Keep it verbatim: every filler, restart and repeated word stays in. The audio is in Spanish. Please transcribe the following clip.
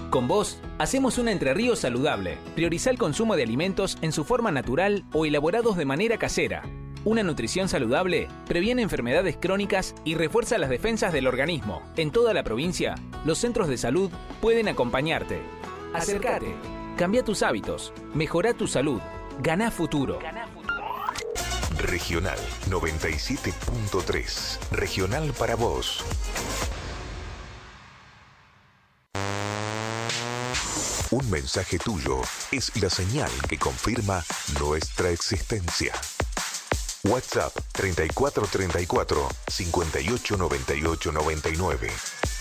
Con vos, hacemos una Entre Ríos saludable. Prioriza el consumo de alimentos en su forma natural o elaborados de manera casera. Una nutrición saludable previene enfermedades crónicas y refuerza las defensas del organismo. En toda la provincia, los centros de salud pueden acompañarte. Acércate, cambia tus hábitos, mejora tu salud, ganá futuro. Regional noventa y siete punto tres. Regional para vos. Un mensaje tuyo es la señal que confirma nuestra existencia. WhatsApp treinta y cuatro treinta y cuatro, cincuenta y ocho noventa y ocho noventa y nueve.